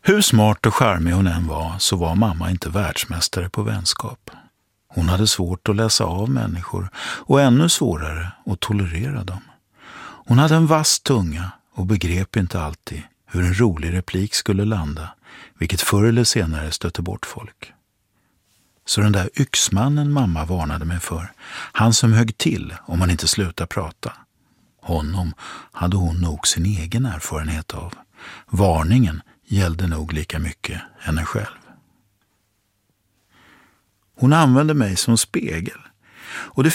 Hur smart och charmig hon än var så var mamma inte världsmästare på vänskap. Hon hade svårt att läsa av människor och ännu svårare att tolerera dem. Hon hade en vass tunga och begrep inte alltid hur en rolig replik skulle landa, vilket förr eller senare stötte bort folk. Så den där yxmannen mamma varnade mig för, han som högg till om man inte slutade prata. Honom hade hon nog sin egen erfarenhet av. Varningen gällde nog lika mycket henne själv. Hon använde mig som spegel. Och det